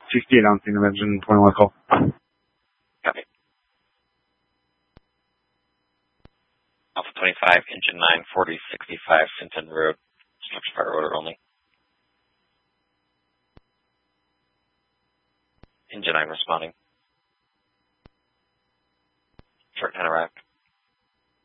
58 on scene of engine 21 call. Copy. Alpha 25, engine 9, 4065, Sinton Road, structure fire order only. Engine 9 responding. Short turn arrived.